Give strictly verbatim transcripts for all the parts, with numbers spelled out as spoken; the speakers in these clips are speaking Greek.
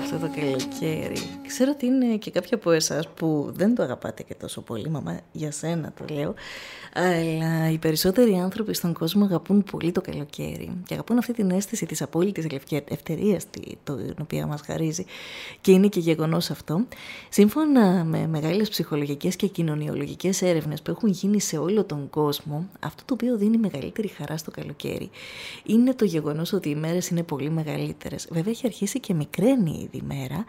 αυτό το καλοκαίρι. Ξέρω ότι είναι και κάποια από εσάς που δεν το αγαπάτε και τόσο πολύ, μαμά, για σένα το λέω, αλλά οι περισσότεροι άνθρωποι στον κόσμο αγαπούν πολύ το καλοκαίρι και αγαπούν αυτή την αίσθηση της απόλυτης ελευθερίας την οποία μας χαρίζει, και είναι και γεγονός αυτό. Σύμφωνα με μεγάλες ψυχολογικές και κοινωνιολογικές έρευνες που έχουν γίνει σε όλο τον κόσμο, αυτό το οποίο δίνει μεγαλύτερη χαρά στο καλοκαίρι είναι το γεγονός ότι οι μέρες είναι πολύ μεγαλύτερες. Βέβαια έχει αρχίσει και μικραίνει ήδη η μέρα,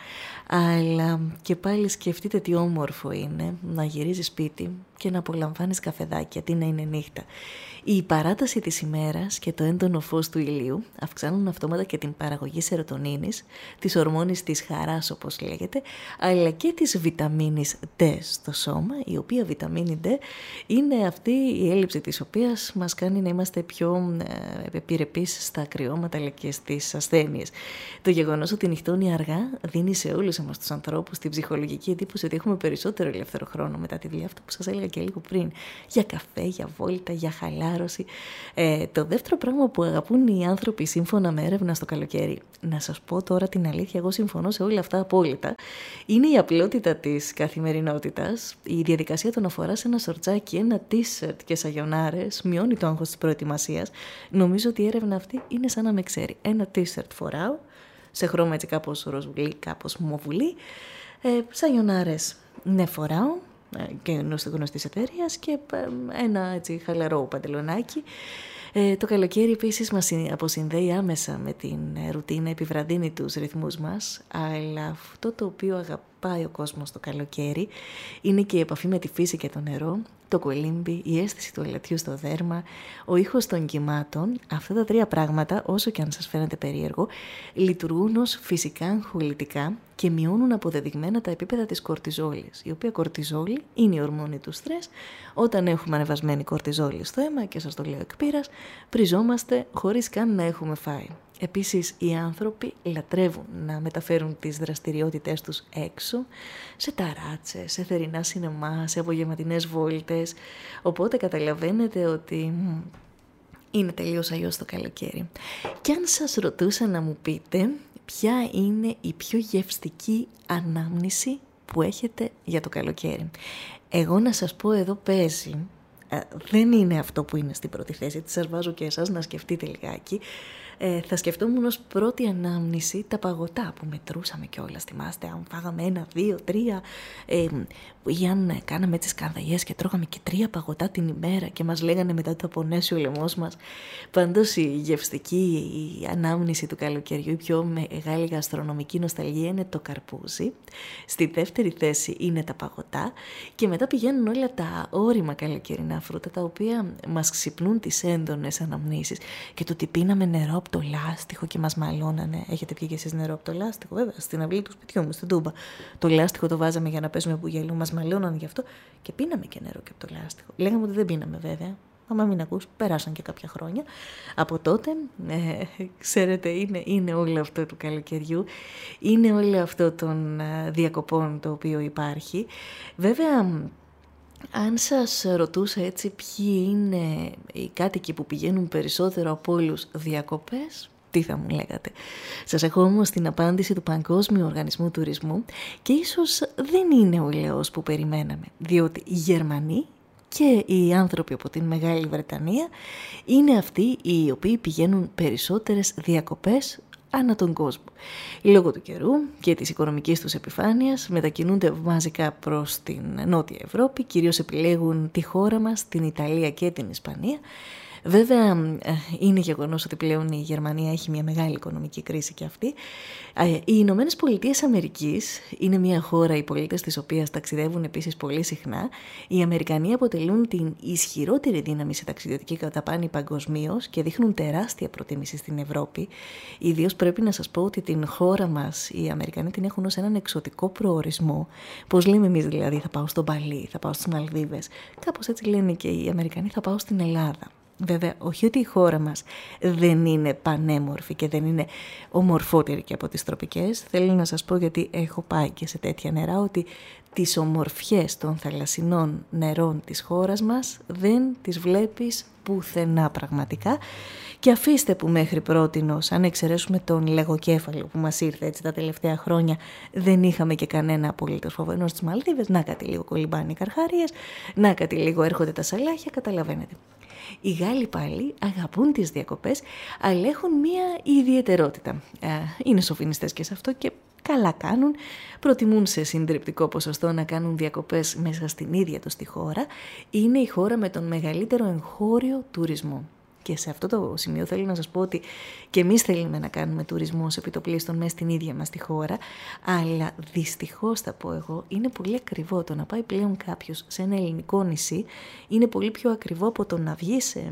αλλά και πάλι σκεφτείτε τι όμορφο είναι να γυρίζεις σπίτι και να απολαμβάνεις καφεδάκι αντί να είναι νύχτα. Η παράταση της ημέρας και το έντονο φως του ηλίου αυξάνουν αυτόματα και την παραγωγή σερωτονίνης, της ορμόνης της χαράς όπως λέγεται, αλλά και της βιταμίνης D στο σώμα, η οποία βιταμίνη D είναι αυτή η έλλειψη της οποίας μας κάνει να είμαστε πιο ε, επιρρεπείς στα κρυώματα αλλά και στις ασθένειες. Το γεγονός ότι νυχτώνει αργά δίνει σε όλους εμάς τους ανθρώπους την ψυχολογική εντύπωση ότι έχουμε περισσότερο ελεύθερο χρόνο μετά τη δουλειά, αυτό που σας έλεγα και λίγο πριν, για καφέ, για βόλτα, για χαλάρωση. Ε, το δεύτερο πράγμα που αγαπούν οι άνθρωποι σύμφωνα με έρευνα στο καλοκαίρι, να σας πω τώρα την αλήθεια, εγώ συμφωνώ σε όλα αυτά απόλυτα, είναι η απλότητα της καθημερινότητας. Η διαδικασία του να φοράς ένα σορτσάκι, ένα t-shirt και σαγιονάρες μειώνει το άγχος της προετοιμασίας. Νομίζω ότι η έρευνα αυτή είναι σαν να με ξέρει. Ένα t-shirt φοράω, σε χρώμα έτσι κάπως ροζουλί, κάπως μοβουλί, ε, σαγιονάρες ναι φοράω, και γνωστής εταιρείας, και ένα έτσι χαλαρό παντελονάκι. Ε, το καλοκαίρι επίσης μας αποσυνδέει άμεσα με την ρουτίνα, επιβραδύνει τους ρυθμούς μας, αλλά αυτό το οποίο αγαπάει ο κόσμος το καλοκαίρι είναι και η επαφή με τη φύση και το νερό, το κολύμπι, η αίσθηση του ελατιού στο δέρμα, ο ήχος των κυμάτων. Αυτά τα τρία πράγματα, όσο και αν σας φαίνεται περίεργο, λειτουργούν ως φυσικά αγχολητικά και μειώνουν αποδεδειγμένα τα επίπεδα της κορτιζόλης, η οποία κορτιζόλη είναι η ορμόνη του στρες. Όταν έχουμε ανεβασμένη κορτιζόλη στο αίμα, και σας το λέω εκ πείρας, πριζόμαστε χωρίς καν να έχουμε φάει. Επίσης, οι άνθρωποι λατρεύουν να μεταφέρουν τις δραστηριότητές τους έξω, σε ταράτσες, σε θερινά σινεμά, σε απογευματινές βόλτες, οπότε καταλαβαίνετε ότι είναι τελείως αλλιώς το καλοκαίρι. Και αν σας ρωτούσα να μου πείτε ποια είναι η πιο γευστική ανάμνηση που έχετε για το καλοκαίρι, εγώ να σας πω εδώ παίζει. Δεν είναι αυτό που είναι στην πρώτη θέση, τη σας βάζω και εσάς να σκεφτείτε λιγάκι. Ε, θα σκεφτόμουν ως πρώτη ανάμνηση τα παγωτά που μετρούσαμε κιόλας, θυμάστε, αν φάγαμε ένα, δύο, τρία, ε, ή αν κάναμε τις σκανδαλιές και τρώγαμε και τρία παγωτά την ημέρα και μας λέγανε μετά ότι θα πονέσει ο λαιμός μας. Πάντως η γευστική η ανάμνηση του καλοκαιριού, η πιο μεγάλη γαστρονομική νοσταλγία είναι το καρπούζι. Στη δεύτερη θέση είναι τα παγωτά και μετά πηγαίνουν όλα τα ώριμα καλοκαιρινά φρούτα, τα οποία μας ξυπνούν τις έντονες αναμνήσεις, και το ότι πίναμε νερό από το λάστιχο και μας μαλώνανε. Έχετε πιει και εσείς νερό από το λάστιχο? Βέβαια, στην αυλή του σπιτιού μου, στην Τούμπα. Το λάστιχο το βάζαμε για να παίζουμε μπουγελού, μας μαλώνανε γι' αυτό και πίναμε και νερό και από το λάστιχο. Λέγαμε ότι δεν πίναμε βέβαια. Άμα μην ακούς, περάσαν και κάποια χρόνια. Από τότε, ε, ξέρετε, είναι, είναι όλο αυτό του καλοκαιριού, είναι όλο αυτό των ε, διακοπών το οποίο υπάρχει. Βέβαια, αν σας ρωτούσα έτσι ποιοι είναι οι κάτοικοι που πηγαίνουν περισσότερο από όλους διακοπές, τι θα μου λέγατε? Σας έχω όμως την απάντηση του Παγκόσμιου Οργανισμού Τουρισμού, και ίσως δεν είναι ο λαός που περιμέναμε, διότι οι Γερμανοί και οι άνθρωποι από την Μεγάλη Βρετανία είναι αυτοί οι οποίοι πηγαίνουν περισσότερες διακοπές ανά τον κόσμο. Λόγω του καιρού και της οικονομικής τους επιφάνειας μετακινούνται μαζικά προς την Νότια Ευρώπη, κυρίως επιλέγουν τη χώρα μας, την Ιταλία και την Ισπανία. Βέβαια, είναι γεγονός ότι πλέον η Γερμανία έχει μια μεγάλη οικονομική κρίση και αυτή. Οι Ηνωμένες Πολιτείες Αμερικής είναι μια χώρα, οι πολίτες της οποίας ταξιδεύουν επίσης πολύ συχνά. Οι Αμερικανοί αποτελούν την ισχυρότερη δύναμη σε ταξιδιωτική καταπάνη παγκοσμίως και δείχνουν τεράστια προτίμηση στην Ευρώπη. Ιδίως πρέπει να σας πω ότι την χώρα μας οι Αμερικανοί την έχουν ως έναν εξωτικό προορισμό. Πώς λέμε εμείς δηλαδή, θα πάω στο Μπαλί, θα πάω στις Μαλδίβες. Κάπως έτσι λένε και οι Αμερικανοί, θα πάω στην Ελλάδα. Βέβαια, όχι ότι η χώρα μας δεν είναι πανέμορφη και δεν είναι ομορφότερη και από τις τροπικές. Θέλω να σας πω, γιατί έχω πάει και σε τέτοια νερά, ότι τις ομορφιές των θαλασσινών νερών της χώρας μας δεν τις βλέπεις πουθενά πραγματικά. Και αφήστε που μέχρι πρότινος, αν εξαιρέσουμε τον λαγοκέφαλο που μας ήρθε έτσι τα τελευταία χρόνια, δεν είχαμε και κανένα απολύτως φόβο. Ενώ στις Μαλδίβες, να κάτι λίγο κολυμπάνε οι καρχάριες, να κάτι λίγο έρχονται τα σαλάχια, καταλαβαίνετε. Οι Γάλλοι πάλι αγαπούν τις διακοπές, αλλά έχουν μία ιδιαιτερότητα. Είναι σοφινιστές και σε αυτό και καλά κάνουν. Προτιμούν σε συντριπτικό ποσοστό να κάνουν διακοπές μέσα στην ίδια τους τη χώρα. Είναι η χώρα με τον μεγαλύτερο εγχώριο τουρισμό. Και σε αυτό το σημείο θέλω να σας πω ότι και εμείς θέλουμε να κάνουμε τουρισμό σε επιτοπλίστων μέσα στην ίδια μας τη χώρα, αλλά δυστυχώς θα πω εγώ, είναι πολύ ακριβό το να πάει πλέον κάποιος σε ένα ελληνικό νησί, είναι πολύ πιο ακριβό από το να βγει σε,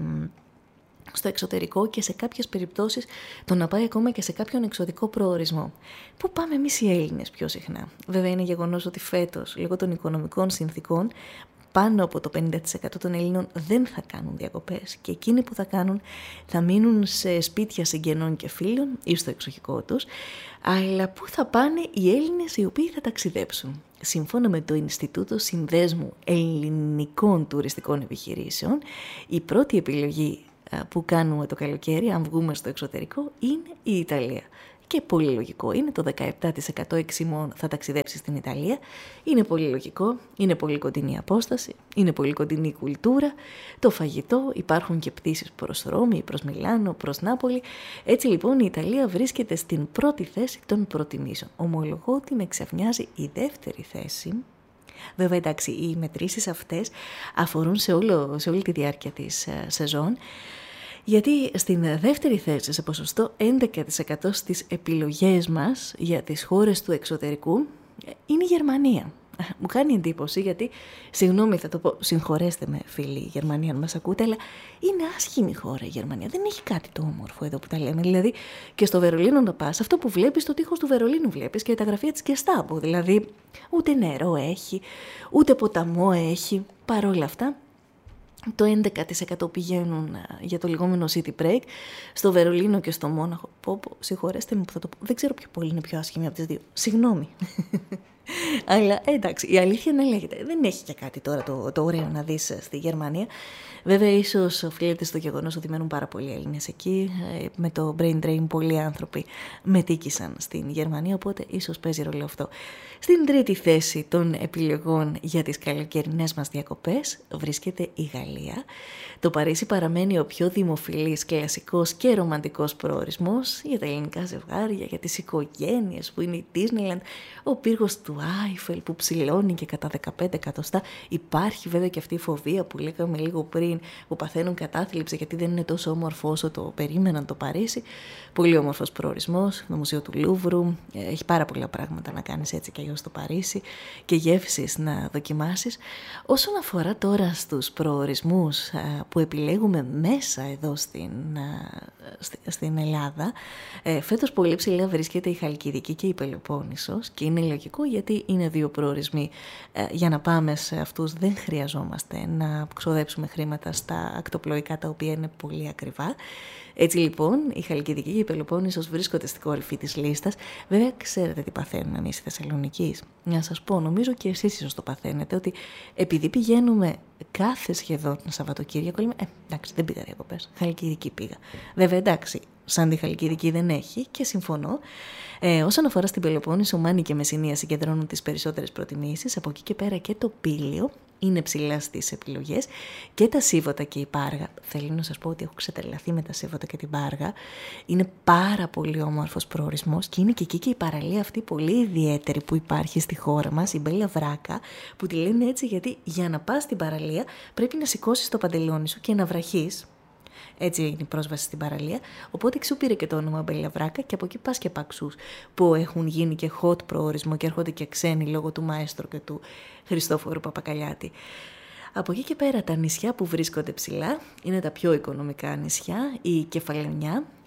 στο εξωτερικό και σε κάποιες περιπτώσεις το να πάει ακόμα και σε κάποιον εξωτικό προορισμό. Πού πάμε εμείς οι Έλληνες πιο συχνά? Βέβαια είναι γεγονός ότι φέτος, λόγω των οικονομικών συνθήκων, πάνω από το πενήντα τοις εκατό των Ελλήνων δεν θα κάνουν διακοπές και εκείνοι που θα κάνουν θα μείνουν σε σπίτια συγγενών και φίλων ή στο εξοχικό τους, αλλά πού θα πάνε οι Έλληνες οι οποίοι θα ταξιδέψουν? Σύμφωνα με το Ινστιτούτο Συνδέσμου Ελληνικών Τουριστικών Επιχειρήσεων, η πρώτη επιλογή που κάνουμε το καλοκαίρι, αν βγούμε στο εξωτερικό, είναι η Ιταλία. Και πολύ λογικό είναι, το δεκαεπτά τοις εκατό εξημών θα ταξιδέψει στην Ιταλία. Είναι πολύ λογικό, είναι πολύ κοντινή απόσταση, είναι πολύ κοντινή η κουλτούρα, το φαγητό, υπάρχουν και πτήσεις προς Ρώμη, προς Μιλάνο, προς Νάπολη. Έτσι λοιπόν η Ιταλία βρίσκεται στην πρώτη θέση των προτιμήσεων. Ομολογώ ότι με ξαφνιάζει η δεύτερη θέση. Βέβαια εντάξει, οι μετρήσεις αυτές αφορούν σε, όλο, σε όλη τη διάρκεια της uh, σεζόν. Γιατί στην δεύτερη θέση, σε ποσοστό έντεκα τοις εκατό στις επιλογές μας για τις χώρες του εξωτερικού, είναι η Γερμανία. Μου κάνει εντύπωση γιατί, συγγνώμη θα το πω, συγχωρέστε με φίλοι η Γερμανία αν μας ακούτε, αλλά είναι άσχημη χώρα η Γερμανία. Δεν έχει κάτι το όμορφο εδώ που τα λέμε. Δηλαδή και στο Βερολίνο να πας, αυτό που βλέπεις στο τείχος του Βερολίνου βλέπεις και τα γραφεία της Γκεστάπο. Δηλαδή ούτε νερό έχει, ούτε ποταμό έχει, παρόλα αυτά. Το έντεκα τοις εκατό πηγαίνουν για το λεγόμενο city break στο Βερολίνο και στο Μόναχο. Πω, πω, συγχωρέστε με που θα το πω. Δεν ξέρω ποιο πόλη είναι πιο άσχημη από τις δύο. Συγγνώμη. Αλλά εντάξει, η αλήθεια να λέγεται. Δεν έχει και κάτι τώρα το, το ωραίο να δεις στη Γερμανία. Βέβαια, ίσως οφείλεται στο γεγονός ότι μένουν πάρα πολλοί Έλληνες εκεί. Με το brain drain, πολλοί άνθρωποι μετήκησαν στην Γερμανία, οπότε ίσως παίζει ρόλο αυτό. Στην τρίτη θέση των επιλογών για τις καλοκαιρινές μας διακοπές βρίσκεται η Γαλλία. Το Παρίσι παραμένει ο πιο δημοφιλής, κλασικός και ρομαντικός προορισμός για τα ελληνικά ζευγάρια, για τις οικογένειες που είναι η Disneyland, ο πύργος του Άιφελ που ψηλώνει και κατά δεκαπέντε εκατοστά. Υπάρχει βέβαια και αυτή η φοβία που λέγαμε λίγο πριν, που παθαίνουν κατάθλιψη γιατί δεν είναι τόσο όμορφο όσο το περίμεναν το Παρίσι. Πολύ όμορφος προορισμός, το Μουσείο του Λούβρου, έχει πάρα πολλά πράγματα να κάνεις έτσι και αλλιώς στο Παρίσι και γεύσεις να δοκιμάσεις. Όσον αφορά τώρα στους προορισμούς που επιλέγουμε μέσα εδώ στην, στην Ελλάδα, φέτος πολύ ψηλά βρίσκεται η Χαλκιδική και η Πελοπόννησος και είναι λογικό γιατί είναι δύο προορισμοί. Για να πάμε σε αυτούς δεν χρειαζόμαστε να ξοδέψουμε χρήματα στα ακτοπλοϊκά τα οποία είναι πολύ ακριβά. Έτσι λοιπόν η Χαλκιδική και η Πελοπόννησος βρίσκονται στην κορυφή της λίστας. Βέβαια ξέρετε τι παθαίνουμε εμείς οι Θεσσαλονικείς. Να σας πω, νομίζω και εσείς ίσως το παθαίνετε, ότι επειδή πηγαίνουμε κάθε σχεδόν Σαββατοκύριακο, λέμε ε, εντάξει δεν πήγα διακοπές, Χαλκιδική πήγα. Βέβαια εντάξει, σαν τη Χαλκιδική δεν έχει και συμφωνώ. Ε, όσον αφορά στην Πελοπόννησο, Μάνη και Μεσσηνία συγκεντρώνουν τις περισσότερες προτιμήσεις. Από εκεί και πέρα και το Πήλιο είναι ψηλά στις επιλογές και τα Σίβωτα και η Πάργα. Θέλω να σας πω ότι έχω ξετρελαθεί με τα Σίβωτα και την Πάργα. Είναι πάρα πολύ όμορφος προορισμός και είναι και εκεί και η παραλία αυτή πολύ ιδιαίτερη που υπάρχει στη χώρα μας, η Μπέλα Βράκα, που τη λένε έτσι γιατί για να πας στην παραλία πρέπει να σηκώσεις το παντελόνι σου και να βραχείς. Έτσι είναι η πρόσβαση στην παραλία. Οπότε εξού πήρε και το όνομα Μπέλα Βράκα και από εκεί πας και Παξούς που έχουν γίνει και hot προορισμό και έρχονται και ξένοι λόγω του Μαέστρο και του Χριστόφορου Παπακαλιάτη. Από εκεί και πέρα τα νησιά που βρίσκονται ψηλά είναι τα πιο οικονομικά νησιά, η Κεφαλαιονιά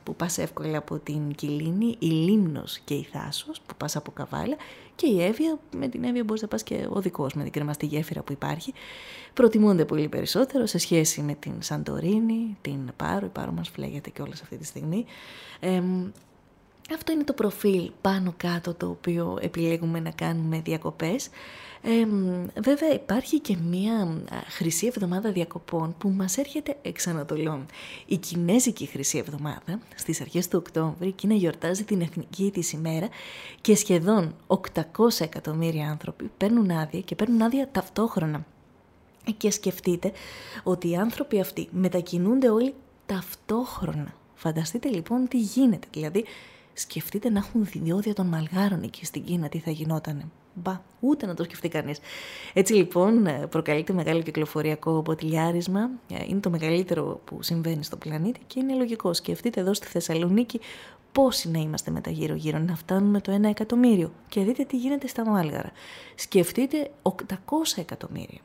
που πας εύκολα από την Κιλίνη, η Λίμνος και η Θάσος που πας από Καβάλα και η Εύβοια. Με την Εύβοια μπορείς να πας και οδικός με την κρεμαστή γέφυρα που υπάρχει. Προτιμούνται πολύ περισσότερο σε σχέση με την Σαντορίνη, την Πάρο. Η Πάρο μας φλέγεται κιόλας αυτή τη στιγμή. Ε, αυτό είναι το προφίλ πάνω κάτω το οποίο επιλέγουμε να κάνουμε διακοπές. Ε, βέβαια υπάρχει και μία χρυσή εβδομάδα διακοπών που μας έρχεται εξ Ανατολών. Η Κινέζικη χρυσή εβδομάδα στις αρχές του Οκτώβρη, η Κίνα γιορτάζει την εθνική της ημέρα και σχεδόν οκτακόσια εκατομμύρια άνθρωποι παίρνουν άδεια και παίρνουν άδεια ταυτόχρονα. Και σκεφτείτε ότι οι άνθρωποι αυτοί μετακινούνται όλοι ταυτόχρονα. Φανταστείτε λοιπόν τι γίνεται, δηλαδή σκεφτείτε να έχουν διόδια των μαλγάρων εκεί στην Κίνα, τι θα γινότανε. Μπα, ούτε να το σκεφτεί κανείς. Έτσι λοιπόν προκαλείται μεγάλο κυκλοφοριακό μποτιλιάρισμα, είναι το μεγαλύτερο που συμβαίνει στον πλανήτη και είναι λογικό. Σκεφτείτε εδώ στη Θεσσαλονίκη πόσοι να είμαστε μετά γύρω-γύρω, να φτάνουμε το ένα εκατομμύριο και δείτε τι γίνεται στα Μάλγαρα. Σκεφτείτε οκτακόσια εκατομμύρια.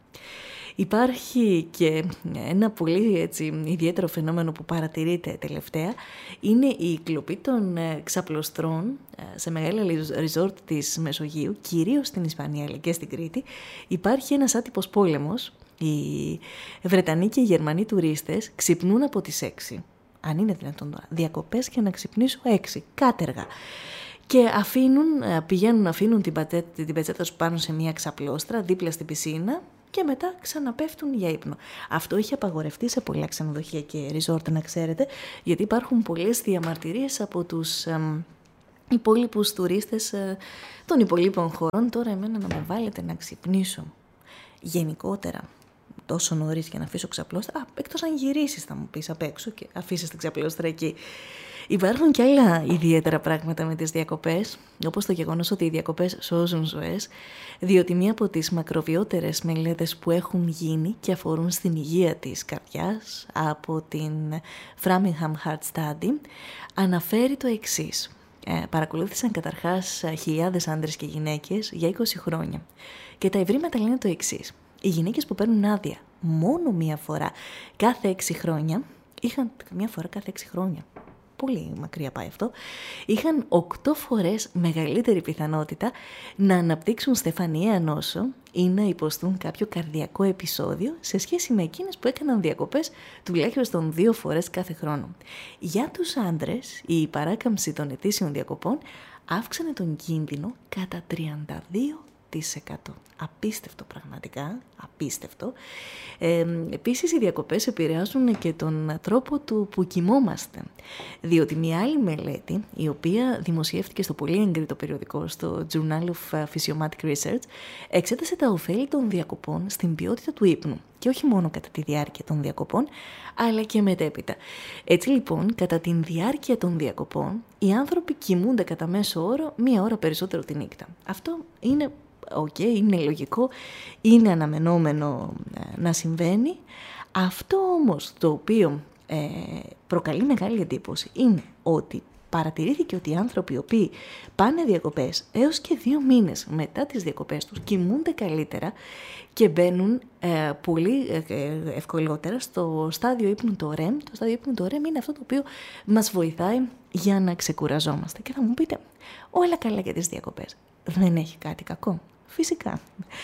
Υπάρχει και ένα πολύ έτσι, ιδιαίτερο φαινόμενο που παρατηρείται τελευταία, είναι η κλοπή των ξαπλωστρών σε μεγάλα ριζόρτ της Μεσογείου, κυρίως στην Ισπανία αλλά και στην Κρήτη. Υπάρχει ένας άτυπος πόλεμος, οι Βρετανοί και οι Γερμανοί τουρίστες ξυπνούν από τις έξι, αν είναι δυνατόν τώρα, διακοπές για να ξυπνήσω έξι, κάτεργα. Και αφήνουν, πηγαίνουν να αφήνουν την, πατέ, την πετσέτα τους πάνω σε μια ξαπλώστρα δίπλα στην πισίνα και μετά ξαναπέφτουν για ύπνο. Αυτό έχει απαγορευτεί σε πολλά ξενοδοχεία και ριζόρτα, να ξέρετε, γιατί υπάρχουν πολλές διαμαρτυρίες από τους εμ, υπόλοιπους τουρίστες ε, των υπολείπων χωρών. Τώρα εμένα να με βάλετε να ξυπνήσω γενικότερα τόσο νωρίς για να αφήσω ξαπλώστρα, α, εκτός αν γυρίσεις θα μου πεις απ' έξω και αφήσεις την ξαπλώστρα εκεί. Υπάρχουν και άλλα ιδιαίτερα πράγματα με τις διακοπές, όπως το γεγονός ότι οι διακοπές σώζουν ζωές, διότι μία από τις μακροβιότερες μελέτες που έχουν γίνει και αφορούν στην υγεία της καρδιάς από την Framingham Heart Study αναφέρει το εξής. Ε, παρακολούθησαν καταρχάς χιλιάδες άντρες και γυναίκες για είκοσι χρόνια και τα ευρήματα λένε το εξής. Οι γυναίκες που παίρνουν άδεια μόνο μία φορά κάθε έξι χρόνια, είχαν μία φορά κάθε έξι χρόνια, πολύ μακριά πάει αυτό, είχαν οκτώ φορές μεγαλύτερη πιθανότητα να αναπτύξουν στεφανιαία νόσο ή να υποστούν κάποιο καρδιακό επεισόδιο σε σχέση με εκείνες που έκαναν διακοπές τουλάχιστον δύο φορές κάθε χρόνο. Για τους άντρες, η παράκαμψη των ετήσιων διακοπών αύξανε τον κίνδυνο κατά τριάντα δύο τοις εκατό. Απίστευτο πραγματικά, απίστευτο. Ε, επίσης οι διακοπές επηρεάζουν και τον τρόπο του που κοιμόμαστε. Διότι μια άλλη μελέτη, η οποία δημοσιεύτηκε στο πολύ εγκρίτο περιοδικό, στο Journal of Physiomatic Research, εξέτασε τα ωφέλη των διακοπών στην ποιότητα του ύπνου. Και όχι μόνο κατά τη διάρκεια των διακοπών, αλλά και μετέπειτα. Έτσι λοιπόν, κατά τη διάρκεια των διακοπών, οι άνθρωποι κοιμούνται κατά μέσο όρο μία ώρα περισσότερο τη νύχτα. Αυτό είναι Οκ, okay, είναι λογικό, είναι αναμενόμενο να συμβαίνει. Αυτό όμως το οποίο ε, προκαλεί μεγάλη εντύπωση είναι ότι παρατηρήθηκε ότι οι άνθρωποι οι οποίοι πάνε διακοπές έως και δύο μήνες μετά τις διακοπές τους κοιμούνται καλύτερα και μπαίνουν ε, πολύ ε, ευκολότερα στο στάδιο ύπνου το ρεμ. Το στάδιο ύπνου το ρεμ είναι αυτό το οποίο μας βοηθάει για να ξεκουραζόμαστε. Και θα μου πείτε, όλα καλά για τις διακοπές. Δεν έχει κάτι κακό. Φυσικά,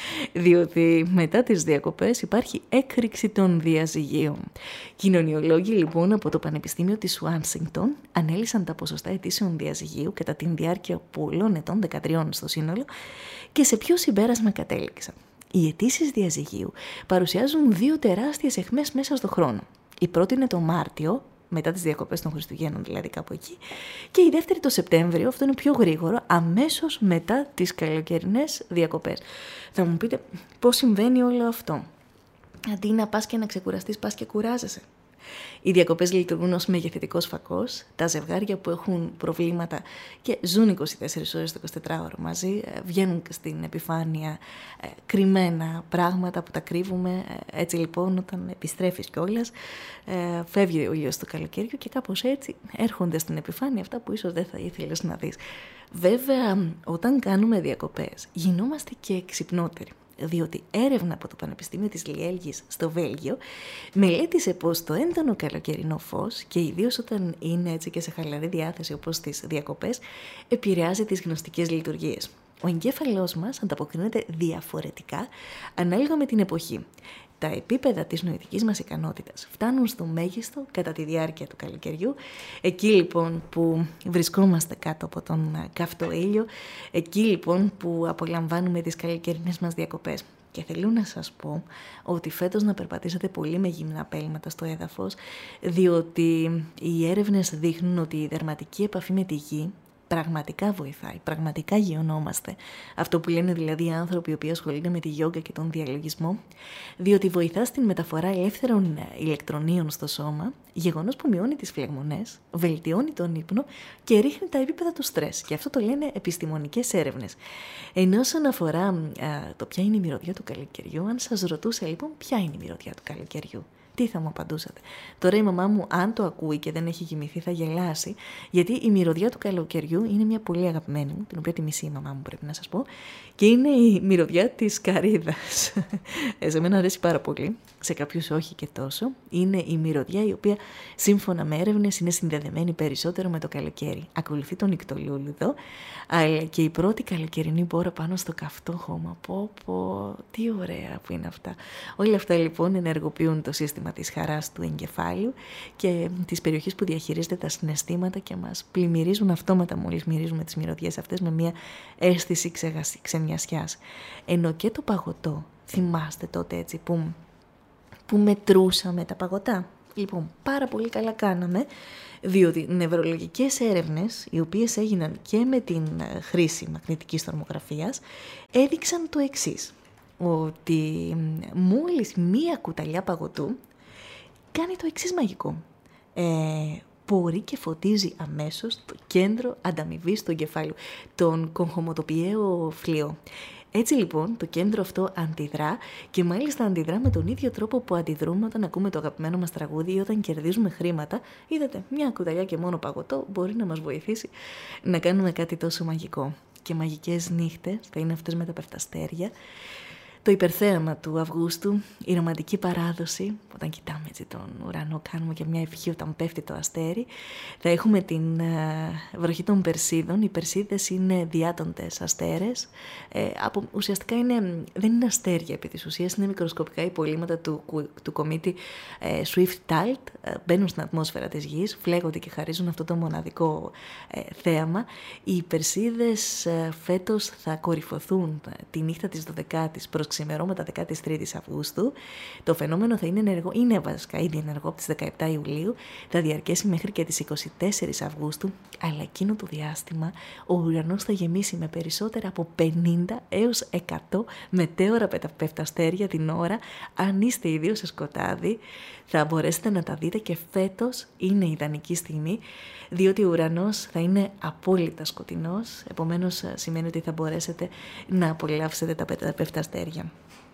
διότι μετά τις διακοπές υπάρχει έκρηξη των διαζυγίων. Κοινωνιολόγοι λοιπόν από το Πανεπιστήμιο της Ουάσιγκτον ανέλυσαν τα ποσοστά αιτήσεων διαζυγίου κατά τη διάρκεια πολλών ετών, δεκατρία στο σύνολο, και σε ποιο συμπέρασμα κατέληξαν. Οι αιτήσεις διαζυγίου παρουσιάζουν δύο τεράστιες αιχμές μέσα στο χρόνο. Η πρώτη είναι το Μάρτιο, μετά τις διακοπές των Χριστουγέννων, δηλαδή κάπου εκεί. Και η δεύτερη το Σεπτέμβριο, αυτό είναι πιο γρήγορο, αμέσως μετά τις καλοκαιρινές διακοπές. Θα μου πείτε πώς συμβαίνει όλο αυτό. Αντί να πας και να ξεκουραστείς, πας και κουράζεσαι. Οι διακοπές λειτουργούν ως μεγεθυντικός φακός. Τα ζευγάρια που έχουν προβλήματα και ζουν είκοσι τέσσερις ώρες το εικοσιτετράωρο μαζί, βγαίνουν στην επιφάνεια ε, κρυμμένα πράγματα που τα κρύβουμε. Έτσι λοιπόν, όταν επιστρέφεις κιόλας, ε, φεύγει ο ήλιος το καλοκαίρι και κάπως έτσι έρχονται στην επιφάνεια αυτά που ίσως δεν θα ήθελες να δεις. Βέβαια, όταν κάνουμε διακοπές, γινόμαστε και ξυπνότεροι. διότι έρευνα από το Πανεπιστήμιο της Λιέλγης στο Βέλγιο μελέτησε πως το έντονο καλοκαιρινό φως, και ιδίως όταν είναι έτσι και σε χαλαρή διάθεση όπως στις διακοπές, επηρεάζει τις γνωστικές λειτουργίες. Ο εγκέφαλός μας ανταποκρίνεται διαφορετικά ανάλογα με την εποχή. Τα επίπεδα της νοητικής μας ικανότητας φτάνουν στο μέγιστο κατά τη διάρκεια του καλοκαιριού. Εκεί λοιπόν που βρισκόμαστε κάτω από τον καυτό ήλιο, εκεί λοιπόν που απολαμβάνουμε τις καλοκαιρινές μας διακοπές. Και θέλω να σας πω ότι φέτος να περπατήσετε πολύ με γυμνά πέλματα στο έδαφος, διότι οι έρευνες δείχνουν ότι η δερματική επαφή με τη γη πραγματικά βοηθάει, πραγματικά γειωνόμαστε. Αυτό που λένε δηλαδή οι άνθρωποι οι οποίοι ασχολούνται με τη γιόγκα και τον διαλογισμό, διότι βοηθά στην μεταφορά ελεύθερων ηλεκτρονίων στο σώμα, γεγονός που μειώνει τις φλεγμονές, βελτιώνει τον ύπνο και ρίχνει τα επίπεδα του στρες. Και αυτό το λένε επιστημονικές έρευνες. Ενώ όσον αφορά α, το ποια είναι η μυρωδιά του καλοκαιριού, αν σας ρωτούσα λοιπόν ποια είναι η μυρωδιά του καλοκαιριού, τι θα μου απαντούσατε? Τώρα η μαμά μου, αν το ακούει και δεν έχει κοιμηθεί, θα γελάσει, γιατί η μυρωδιά του καλοκαιριού είναι μια πολύ αγαπημένη μου, την οποία τη μισεί η μαμά μου, πρέπει να σας πω, και είναι η μυρωδιά της καρύδας. Σε μένα αρέσει πάρα πολύ, σε κάποιους όχι και τόσο. Είναι η μυρωδιά η οποία σύμφωνα με έρευνες είναι συνδεδεμένη περισσότερο με το καλοκαίρι. Ακολουθεί τον νικτολούλιδο, αλλά και η πρώτη καλοκαιρινή μπόρα πάνω στο καυτό χώμα. Πω πω, τι ωραία που είναι αυτά. Όλα αυτά λοιπόν ενεργοποιούν το σύστημα της χαράς του εγκεφάλου και της περιοχής που διαχειρίζεται τα συναισθήματα και μας πλημμυρίζουν αυτόματα μόλις μυρίζουμε τις μυρωδιές αυτές με μια αίσθηση ξενιασιάς. Ενώ και το παγωτό, θυμάστε τότε έτσι που, που μετρούσαμε τα παγωτά. Λοιπόν, πάρα πολύ καλά κάναμε, διότι νευρολογικές έρευνες, οι οποίες έγιναν και με την χρήση μαγνητικής τομογραφίας, έδειξαν το εξής, ότι μόλις μία κουταλιά παγωτού κάνει το εξής μαγικό. Ε, μπορεί και φωτίζει αμέσως το κέντρο ανταμοιβής του εγκεφάλου, τον κογχωματοποιαίο φλοιό. Έτσι λοιπόν το κέντρο αυτό αντιδρά και μάλιστα αντιδρά με τον ίδιο τρόπο που αντιδρούμε όταν ακούμε το αγαπημένο μας τραγούδι ή όταν κερδίζουμε χρήματα. Είδατε, μια κουταλιά και μόνο παγωτό μπορεί να μας βοηθήσει να κάνουμε κάτι τόσο μαγικό. Και μαγικές νύχτες θα είναι αυτές με τα πεφταστέρια. Το υπερθέαμα του Αυγούστου, η ρομαντική παράδοση, όταν κοιτάμε έτσι τον ουρανό, κάνουμε και μια ευχή όταν πέφτει το αστέρι. Θα έχουμε την ε, βροχή των Περσίδων. Οι Περσίδες είναι διάτοντες αστέρες. Ε, από, ουσιαστικά είναι, δεν είναι αστέρια επί της ουσίας, είναι μικροσκοπικά υπολείμματα του, του κομίτη ε, Swift-Talt. Ε, μπαίνουν στην ατμόσφαιρα της γης, φλέγονται και χαρίζουν αυτό το μοναδικό ε, θέαμα. Οι Περσίδες ε, φέτος θα κορυφωθούν τη νύχτα της δωδεκάτης προς ξημερώματα δεκατρείς Αυγούστου. Το φαινόμενο θα είναι ενεργό, είναι βασικά ήδη ενεργό από τις δεκαεπτά Ιουλίου, θα διαρκέσει μέχρι και τις είκοσι τέσσερις Αυγούστου, αλλά εκείνο το διάστημα ο ουρανός θα γεμίσει με περισσότερα από πενήντα έως εκατό μετέωρα πεφταστέρια την ώρα. Αν είστε ιδίως σε σκοτάδι, θα μπορέσετε να τα δείτε και φέτος είναι η ιδανική στιγμή, διότι ο ουρανός θα είναι απόλυτα σκοτεινός, επομένως σημαίνει ότι θα μπορέσετε να απολαύσετε τα πεφταστέρια.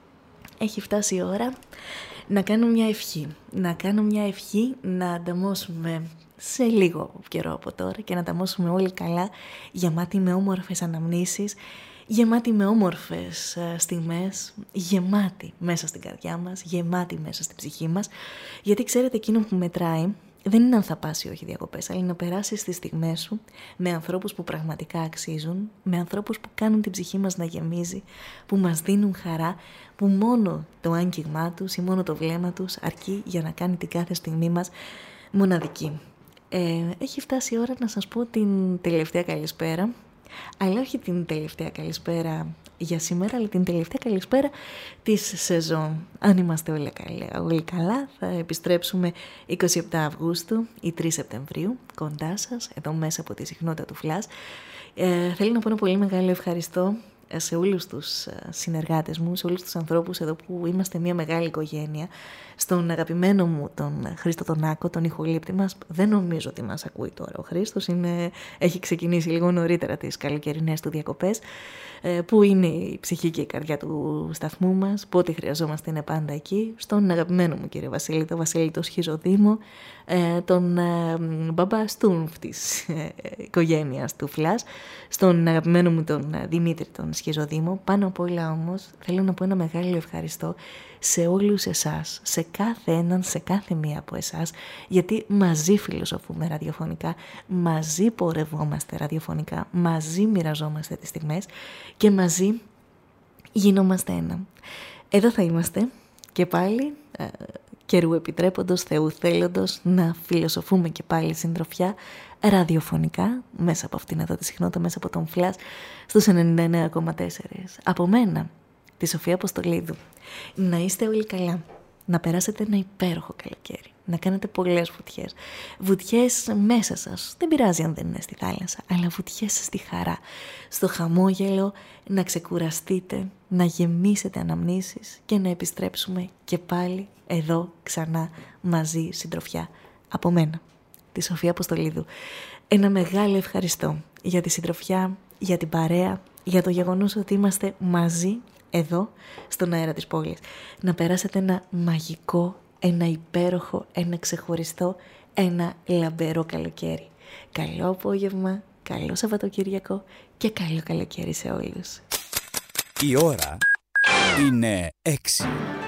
Έχει φτάσει η ώρα να κάνω μια ευχή, να κάνω μια ευχή να ανταμώσουμε σε λίγο καιρό από τώρα και να ανταμώσουμε όλοι καλά, γεμάτοι με όμορφες αναμνήσεις, γεμάτοι με όμορφες στιγμές, γεμάτοι μέσα στην καρδιά μας, γεμάτοι μέσα στην ψυχή μας, γιατί ξέρετε εκείνο που μετράει δεν είναι αν θα πας ή όχι διακοπές, αλλά να περάσεις τις στιγμές σου με ανθρώπους που πραγματικά αξίζουν, με ανθρώπους που κάνουν την ψυχή μας να γεμίζει, που μας δίνουν χαρά, που μόνο το άγγιγμά τους ή μόνο το βλέμμα τους αρκεί για να κάνει την κάθε στιγμή μας μοναδική. Ε, έχει φτάσει η ώρα να σας πω την τελευταία καλησπέρα, αλλά όχι την τελευταία καλησπέρα για σήμερα, αλλά την τελευταία καλησπέρα της σεζόν. Αν είμαστε όλοι καλά, όλοι καλά, θα επιστρέψουμε είκοσι επτά Αυγούστου ή τρεις Σεπτεμβρίου, κοντά σας, εδώ μέσα από τη συχνότητα του Flash. Ε, θέλω να πω ένα πολύ μεγάλο ευχαριστώ σε όλους τους συνεργάτες μου, σε όλους τους ανθρώπους εδώ που είμαστε μια μεγάλη οικογένεια, στον αγαπημένο μου τον Χρήστο τον Άκο, τον ηχολήπτη μας. Δεν νομίζω ότι μας ακούει τώρα ο Χρήστος, είναι, έχει ξεκινήσει λίγο νωρίτερα τις καλοκαιρινές του διακοπές, που είναι η ψυχή και η καρδιά του σταθμού μας, που ό,τι χρειαζόμαστε είναι πάντα εκεί. Στον αγαπημένο μου κύριο Βασίλη, τον Βασίλη τον Σχιζοδήμο, τον μπαμπά Στούμφ της οικογένειας του Flash, στον αγαπημένο μου τον Δημήτρη τον Σχιζοδήμο. Πάνω απ' όλα όμως θέλω να πω ένα μεγάλο ευχαριστώ σε όλους εσάς, σε κάθε έναν, σε κάθε μία από εσάς, γιατί μαζί φιλοσοφούμε ραδιοφωνικά, μαζί πορευόμαστε ραδιοφωνικά, μαζί μοιραζόμαστε τις στιγμές και μαζί γινόμαστε ένα. Εδώ θα είμαστε και πάλι, ε, καιρού επιτρέποντος, Θεού θέλοντος, να φιλοσοφούμε και πάλι συντροφιά ραδιοφωνικά, μέσα από αυτήν εδώ τη συχνότητα, μέσα από τον Flash, στους ενενήντα εννέα κόμμα τέσσερα. Από μένα, τη Σοφία Αποστολίδου. Να είστε όλοι καλά, να περάσετε ένα υπέροχο καλοκαίρι, να κάνετε πολλές βουτιές. Βουτιές μέσα σας, δεν πειράζει αν δεν είναι στη θάλασσα, αλλά βουτιές στη χαρά, στο χαμόγελο, να ξεκουραστείτε, να γεμίσετε αναμνήσεις και να επιστρέψουμε και πάλι εδώ ξανά μαζί συντροφιά. Από μένα, τη Σοφία Αποστολίδου. Ένα μεγάλο ευχαριστώ για τη συντροφιά, για την παρέα, για το γεγονός ότι είμαστε μαζί εδώ στον αέρα της πόλης. Να περάσετε ένα μαγικό, ένα υπέροχο, ένα ξεχωριστό, ένα λαμπερό καλοκαίρι. Καλό απόγευμα, καλό Σαββατοκύριακο και καλό καλοκαίρι σε όλους. Η ώρα είναι έξι.